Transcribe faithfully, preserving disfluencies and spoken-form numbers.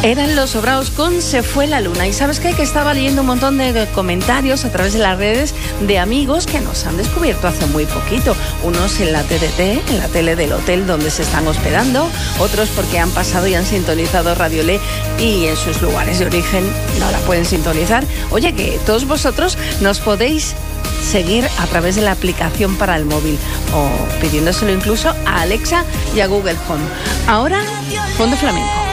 Eran Los Sobraos con Se fue la luna. Y sabes qué? Que estaba leyendo un montón de comentarios a través de las redes de amigos que nos han descubierto hace muy poquito. Unos en la T D T, en la tele del hotel donde se están hospedando. Otros porque han pasado y han sintonizado Radio Le y en sus lugares de origen no la pueden sintonizar. Oye, que todos vosotros nos podéis seguir a través de la aplicación para el móvil o pidiéndoselo incluso a Alexa y a Google Home. Ahora, fondo flamenco.